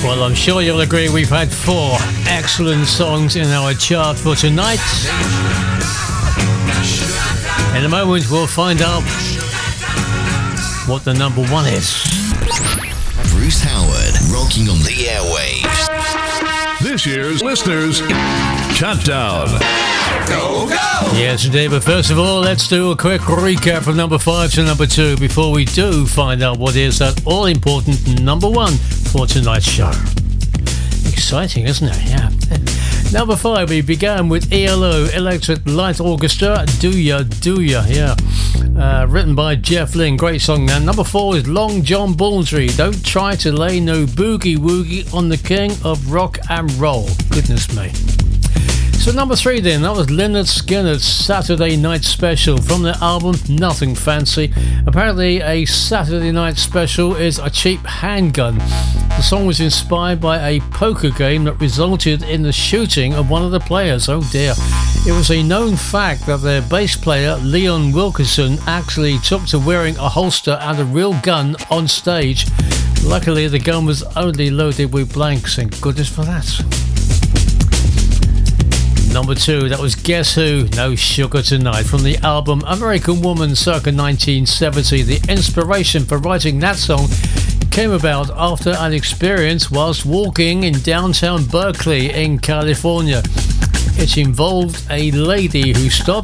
Well, I'm sure you'll agree we've had 4 excellent songs in our chart for tonight. In a moment, we'll find out what the number 1 is. Bruce Howard, rocking on the airwaves. This year's Listeners Countdown. Go, go! Yes, indeed. But first of all, let's do a quick recap from number 5 to number 2 before we do find out what is that all-important number 1 for tonight's show. Exciting, isn't it? Yeah. Number 5, we began with ELO, Electric Light Orchestra, Do Ya, yeah. Written by Jeff Lynne, great song now. Number 4 is Long John Baldry, Don't Try to Lay No Boogie Woogie on the King of Rock and Roll. Goodness me. So number 3 then, that was Lynyrd Skynyrd's Saturday Night Special from their album Nothing Fancy. Apparently a Saturday Night Special is a cheap handgun. The song was inspired by a poker game that resulted in the shooting of one of the players. Oh dear. It was a known fact that their bass player Leon Wilkeson actually took to wearing a holster and a real gun on stage. Luckily the gun was only loaded with blanks, thank goodness for that. Number 2, that was Guess Who, No Sugar Tonight, from the album American Woman circa 1970. The inspiration for writing that song came about after an experience whilst walking in downtown Berkeley in California. It involved a lady who stopped